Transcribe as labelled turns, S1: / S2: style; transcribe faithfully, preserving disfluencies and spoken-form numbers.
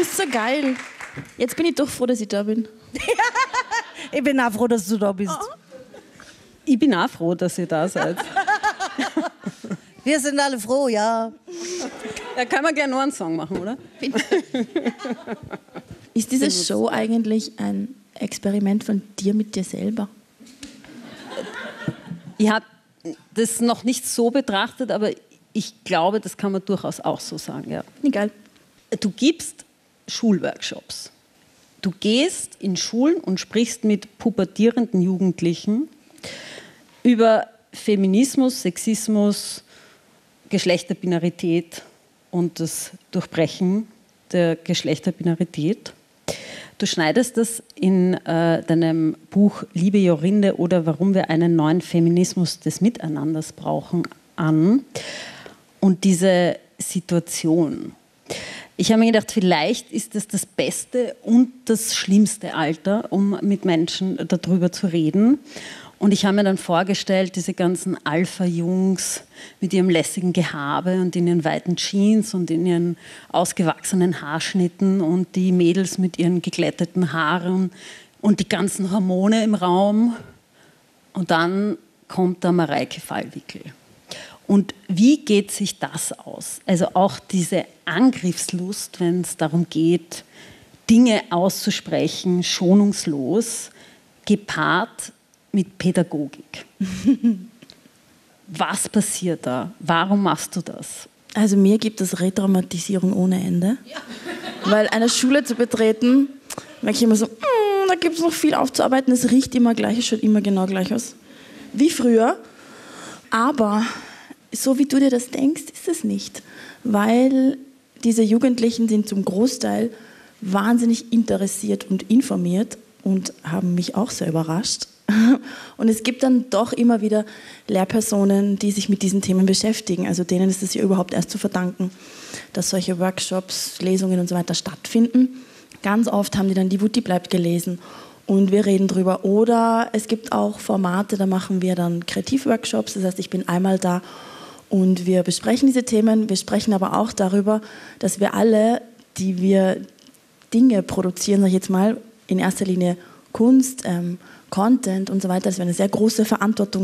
S1: bist so geil. Jetzt bin ich doch froh, dass ich da bin.
S2: Ich bin auch froh, dass du da bist.
S3: Oh. Ich bin auch froh, dass ihr da seid.
S2: Wir sind alle froh, ja.
S3: Da kann man gerne noch einen Song machen, oder?
S1: Ist diese Show eigentlich ein Experiment von dir mit dir selber?
S3: Ich habe das noch nicht so betrachtet, aber ich glaube, das kann man durchaus auch so sagen. Ja.
S1: Egal.
S3: Du gibst Schulworkshops. Du gehst in Schulen und sprichst mit pubertierenden Jugendlichen über Feminismus, Sexismus, Geschlechterbinarität und das Durchbrechen der Geschlechterbinarität. Du schneidest das in äh, deinem Buch Liebe Jorinde oder Warum wir einen neuen Feminismus des Miteinanders brauchen an. Und diese Situation. Ich habe mir gedacht, vielleicht ist das das beste und das schlimmste Alter, um mit Menschen darüber zu reden. Und ich habe mir dann vorgestellt, diese ganzen Alpha-Jungs mit ihrem lässigen Gehabe und in ihren weiten Jeans und in ihren ausgewachsenen Haarschnitten und die Mädels mit ihren geglätteten Haaren und die ganzen Hormone im Raum. Und dann kommt da Mareike Fallwickel. Und wie geht sich das aus? Also auch diese Angriffslust, wenn es darum geht, Dinge auszusprechen, schonungslos, gepaart mit Pädagogik. Was passiert da? Warum machst du das?
S1: Also mir gibt es Retraumatisierung ohne Ende. Ja. Weil eine Schule zu betreten, merke ich immer so, mm, da gibt es noch viel aufzuarbeiten, es riecht immer gleich, es schaut immer genau gleich aus. Wie früher. Aber so wie du dir das denkst, ist es nicht. Weil diese Jugendlichen sind zum Großteil wahnsinnig interessiert und informiert und haben mich auch sehr überrascht. Und es gibt dann doch immer wieder Lehrpersonen, die sich mit diesen Themen beschäftigen. Also denen ist es ja überhaupt erst zu verdanken, dass solche Workshops, Lesungen und so weiter stattfinden. Ganz oft haben die dann Die Wut, die bleibt gelesen. Und wir reden drüber. Oder es gibt auch Formate, da machen wir dann Kreativworkshops. Das heißt, ich bin einmal da und wir besprechen diese Themen. Wir sprechen aber auch darüber, dass wir alle, die wir Dinge produzieren, sag ich jetzt mal, in erster Linie Kunst, ähm, Content und so weiter, dass wir eine sehr große Verantwortung